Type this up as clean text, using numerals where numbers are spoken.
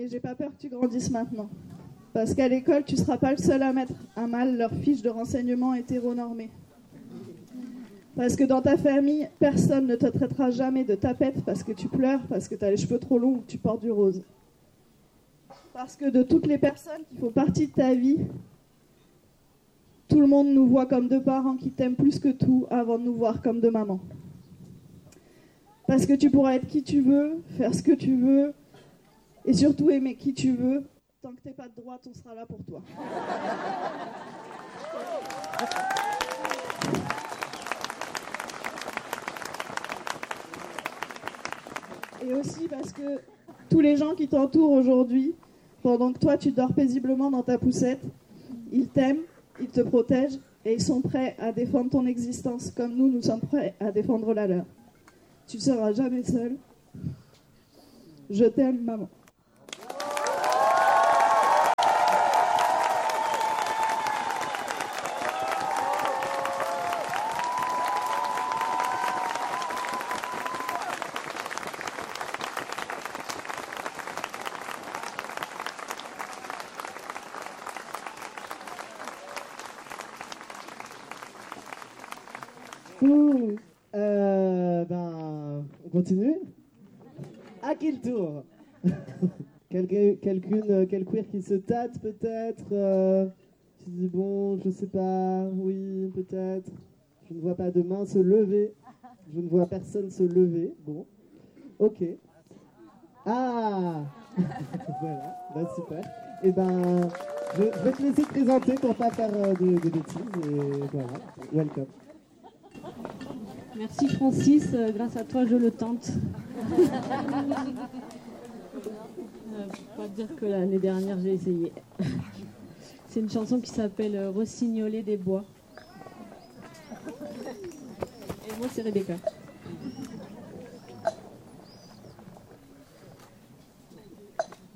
Et j'ai pas peur que tu grandisses maintenant. Parce qu'à l'école, tu seras pas le seul à mettre à mal leur fiche de renseignement hétéronormée. Parce que dans ta famille, personne ne te traitera jamais de tapette parce que tu pleures, parce que tu as les cheveux trop longs ou que tu portes du rose. Parce que de toutes les personnes qui font partie de ta vie, tout le monde nous voit comme deux parents qui t'aiment plus que tout avant de nous voir comme deux mamans. Parce que tu pourras être qui tu veux, faire ce que tu veux, et surtout aimer qui tu veux. Tant que t'es pas de droite, on sera là pour toi. Et aussi parce que tous les gens qui t'entourent aujourd'hui, pendant que toi tu dors paisiblement dans ta poussette, ils t'aiment, ils te protègent et ils sont prêts à défendre ton existence comme nous sommes prêts à défendre la leur. Tu ne seras jamais seul. Je t'aime, maman. On continue. À qui le tour? Quel queer qui se tâte peut-être tu dis bon, je sais pas, oui, peut-être. Je ne vois pas de main se lever. Je ne vois personne se lever. Bon, ok. Ah voilà, bah super. Et ben, je vais te laisser te présenter pour pas faire de bêtises. Et voilà, welcome. Merci Francis, grâce à toi je le tente. Faut pas dire que l'année dernière j'ai essayé. C'est une chanson qui s'appelle Rossignoler des bois. Et moi c'est Rebecca.